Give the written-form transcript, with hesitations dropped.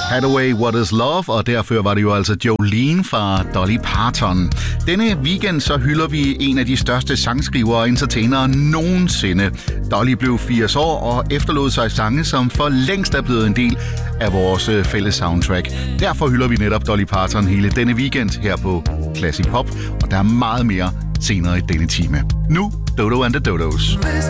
Hathaway, What is Love, og derfor var det jo altså Jolene fra Dolly Parton. Denne weekend så hylder vi en af de største sangskrivere og entertainere nogensinde. Dolly blev 80 år og efterlod sig sange, som for længst er blevet en del af vores fælles soundtrack. Derfor hylder vi netop Dolly Parton hele denne weekend her på Classic Pop, og der er meget mere senere i denne time. Nu Dodo and the Dodos.